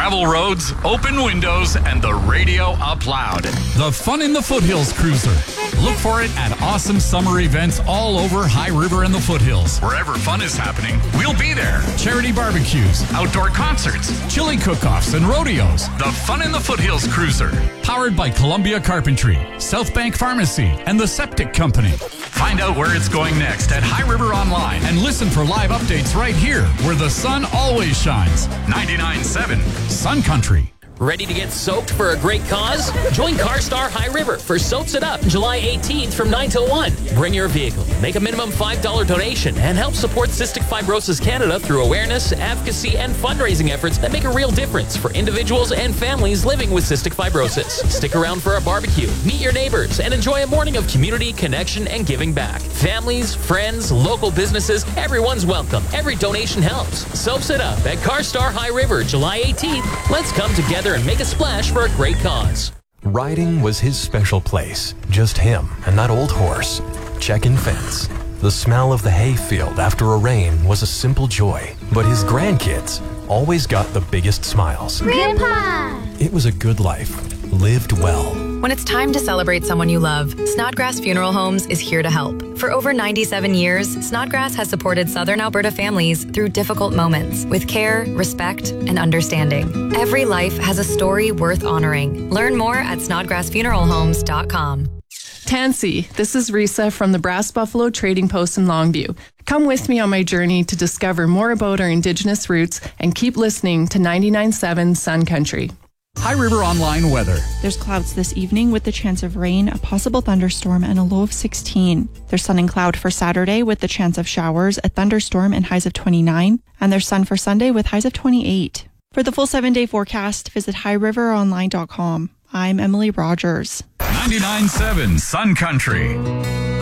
Gravel roads, open windows, and the radio up loud. The Fun in the Foothills Cruiser. Look for it at awesome summer events all over High River and the Foothills. Wherever fun is happening, we'll be there. Charity barbecues, outdoor concerts, chili cook-offs, and rodeos. The Fun in the Foothills Cruiser. Powered by Columbia Carpentry, South Bank Pharmacy, and the Septic Company. Find out where it's going next at High River Online and listen for live updates right here where the sun always shines. 99.7 Sun Country. Ready to get soaked for a great cause? Join CarStar High River for Soaps It Up July 18th from 9 till 1. Bring your vehicle, make a minimum $5 donation, and help support Cystic Fibrosis Canada through awareness, advocacy, and fundraising efforts that make a real difference for individuals and families living with cystic fibrosis. Stick around for a barbecue, meet your neighbors, and enjoy a morning of community, connection, and giving back. Families, friends, local businesses, everyone's welcome. Every donation helps. Soaps It Up at CarStar High River July 18th. Let's come together and make a splash for a great cause. Riding was his special place. Just him and that old horse. Check-in fence. The smell of the hay field after a rain was a simple joy. But his grandkids always got the biggest smiles. Grandpa! It was a good life. Lived well. When it's time to celebrate someone you love, Snodgrass Funeral Homes is here to help. For over 97 years, Snodgrass has supported Southern Alberta families through difficult moments with care, respect, and understanding. Every life has a story worth honoring. Learn more at snodgrassfuneralhomes.com. Tansy, this is Risa from the Brass Buffalo Trading Post in Longview. Come with me on my journey to discover more about our Indigenous roots and keep listening to 99.7 Sun Country. High River Online weather. There's clouds this evening with the chance of rain, a possible thunderstorm, and a low of 16. There's sun and cloud for Saturday with the chance of showers, a thunderstorm, and highs of 29. And there's sun for Sunday with highs of 28. For the full 7-day forecast, visit highriveronline.com. I'm Emily Rogers. 99.7 Sun Country.